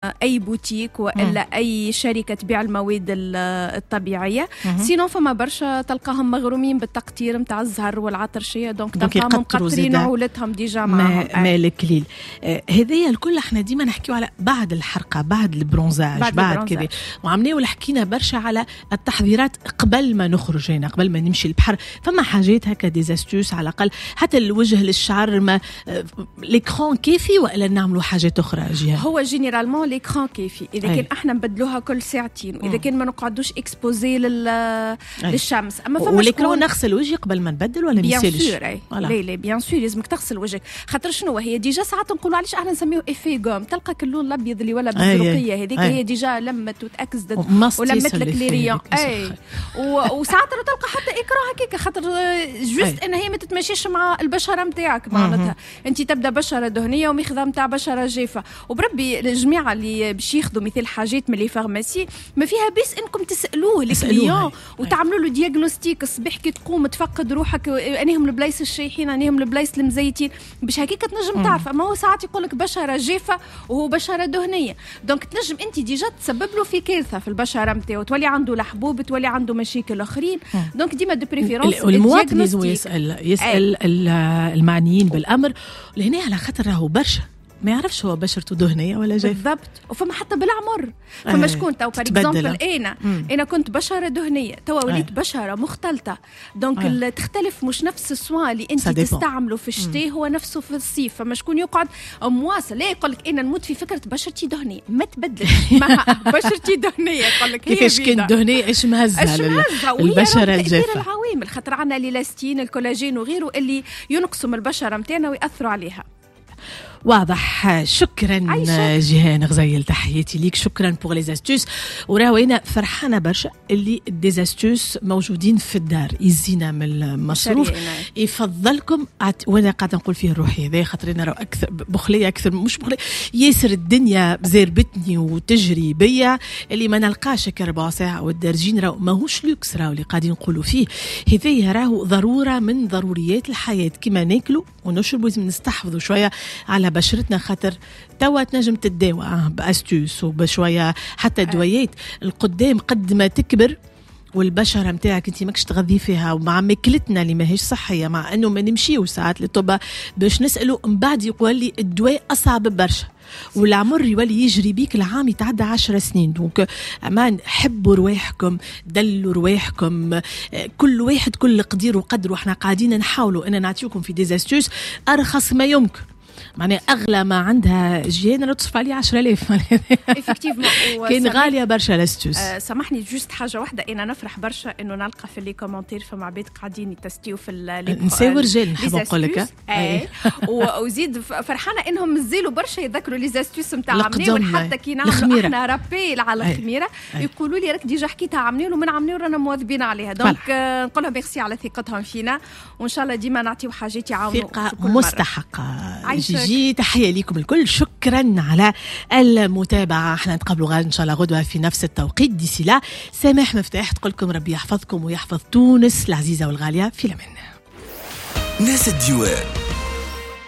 أي بوتيك وإلا أي شركة تبيع المواد الطبيعية. سينو فما برشا تلقاهم مغرومين بالتقطير متاع الزهر والعطرشية، دونك تلقاهم مقطرين عولتهم ديجا معهم. ما الكليل هذايا الكل احنا ديما نحكيو على بعد الحرقة، بعد البرونزاج، بعد كذا، وعملنا حكينا برشا على التحضيرات قبل ما نخرج هنا، قبل ما نمشي البحر. فما حاجات هكا ديزاستوس على الأقل حتى الوجه للشعر، ما ليكرون كافي ولا نعملوا حاجات أخرى جهة؟ هو جينيرالمون ليكرون كافي إذا كان احنا نبدلوها كل ساعتين، وإذا كان ما نقعدوش اكسبوزي للشمس. أما فما وليكرون نغسل وجهي قبل ما نبدل ولا نسيلش؟ لا بيان سور لازمك تغسل وجهك، خاطر شنو هي ديجا ساعات نقولوا علاش احنا نسميه إفي غوم، تلقى اللون الأبيض اللي ولا بالزرقية هذيك هي ديجا لمت وتأكسدت ولمت لك لي ريون. وساعات تلقى حتى إكراه هكاك، خاطر جوست ان هي ما تتماشيش مع البشره نتاعك. معناتها انت تبدا بشره دهنيه وماخذه نتاع بشره جافه، وبربي الجماعه اللي باش ياخذوا مثل حاجات من لي فارماسي ما فيها بس انكم تسالوه الكليون وتعملوا له دياغنوستيك الصباح كي تقوم تفقد روحك انهم البلايص الشايحين انهم البلايص المزيتين، باش هكاك تنجم تعرف. اما هو ساعات يقول لك بشره جافه وهو بشره دهنيه، دونك تنجم انت ديجا تسبب له في كارثه في البشره نتاعو، تولي عنده الحبوب، تولي عنده مشاكل اخرين. دونك ديما دو بريفيرونس المواطن لازم يسأل المعنيين بالأمر، لهنا على خاطر راهو برشا ما يعرفش هو بشرته دهنيه ولا جافه بالضبط. وفما حتى بالعمر فما شكون تو بار اكزومبل انا كنت بشره دهنيه توا وليت بشره مختلطه، دونك تختلف، مش نفس السوا اللي انت تستعمله في الشتاء هو نفسه في الصيف. فما شكون يقعد مواصل لا يقول لك انا نموت في فكره بشرتي دهنيه، ما تبدلش بشرتي دهنيه، يقول لك كيفاش كنت دهنيه ايش مهزها البشره الجافه. العوامل خاطر عندنا الإلاستين الكولاجين وغيره اللي ينقصوا من البشره نتاعنا ويأثروا عليها. واضح. شكرا جيهان غزيل، تحياتي ليك، شكرا بوغ لي زاستوس. وراهو انا فرحانه برشا اللي ديزاستوس موجودين في الدار، يزينا من المصروف. يفضلكم وانا قاعده نقول فيه روحي هذا، خاطر انا اكثر بخليه، اكثر مش بخليه، ياسر الدنيا زربتني وتجري بيا اللي ما نلقاش 4 ساعه والدارجين. راهو ماهوش لوكس، راهو اللي قاعدين نقولوا فيه هذايا راهو ضروره من ضروريات الحياه. كما ناكلوا ونشربوا لازم نستحفظوا شويه على بشرتنا، خاطر توا تنجم تداوى باستوس وبشويه حتى دويات القدام قد ما تكبر والبشره نتاعك انت ماكش تغذي فيها، ومع ماكلتنا اللي ماهيش صحيه، مع انه ما نمشيو ساعات للطب باش نسالوا من بعد يقول لي الدواء اصعب برشا، والعمر يولي يجري بيك العام يتعدى 10 سنين. دونك امان حبوا رواحكم، دلوا رواحكم، كل واحد كل قدير وقدر. واحنا قاعدين نحاولوا ان نعطيكم في ديزاستوس ارخص ما يمكن، معناها اغلى ما عندها جينا لا تصرف عليه 10,000 افكتيفمون. كاين غاليه برشا لاستوس. سامحني جوست حاجه واحده، انا نفرح برشا انه نلقى في لي كومونتير فما عباد قاعدين يتستيو في نساو رجال نحب نقول لك. وزيد فرحانه انهم مازالوا برشا يذكروا لي زاستوس نتاع عمنيول، حتى كي نعملوا احنا رابيل على الخميره يقولوا لي راك ديجا حكيتها عمنيول ومن عمنيول رانا مواظبين عليها. دونك نقول لهم ميرسي على ثقتهم فينا، وان شاء الله ديما نعطيو حاجات يعاونوا ثقه مستحقه. تحية لكم الكل، شكرا على المتابعة. احنا نتقابلوا غدا إن شاء الله غدوة في نفس التوقيت. ديسي لا سامح مفتاح تقول لكم ربي يحفظكم ويحفظ تونس العزيزة والغالية في الأمان. ناس الديوان.